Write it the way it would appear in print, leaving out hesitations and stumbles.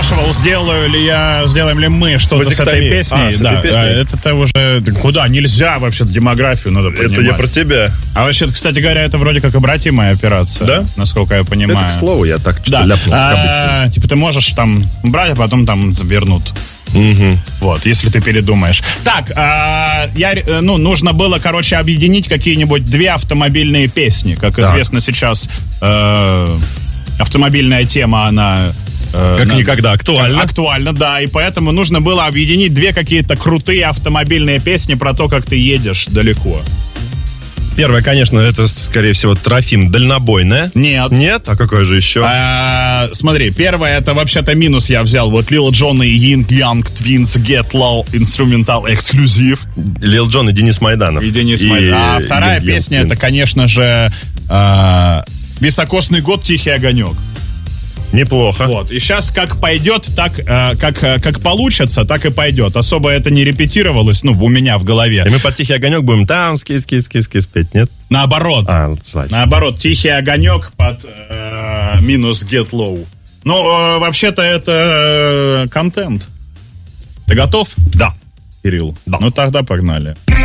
спрашивал, сделаем ли мы что-то с этой песней. Это уже... Куда? Нельзя вообще демографию, надо понимать. Это я про тебя. А вообще, кстати говоря, это вроде как обратимая операция. Да? Насколько я понимаю. Это к слову, я так что-то ляпнул, как обычно. Типа ты можешь там брать, а потом там вернут. Угу. Вот, если ты передумаешь. Так, нужно было, объединить какие-нибудь две автомобильные песни. Как известно сейчас, автомобильная тема, она... никогда актуально. Актуально, да. И поэтому нужно было объединить две какие-то крутые автомобильные песни про то, как ты едешь далеко. Первое, конечно, это, скорее всего, Трофим, дальнобойная. Нет. Нет? А какое же еще? Смотри, первое, это вообще-то минус я взял. Вот Lil Jon и Ying Yang Twins Get Low Instrumental Exclusive. Lil Jon и Денис Майданов. А вторая песня, это, конечно же, «Високосный год, тихий огонек». Неплохо. Вот. И сейчас как пойдет, так как получится, так и пойдет. Особо это не репетировалось, у меня в голове. И мы под «Тихий огонек» будем там скис-скис-скис петь, нет? Наоборот. Наоборот, «Тихий огонек» под минус «Get Low». Вообще-то это контент. Ты готов? Да. Кирилл? Да. Тогда погнали.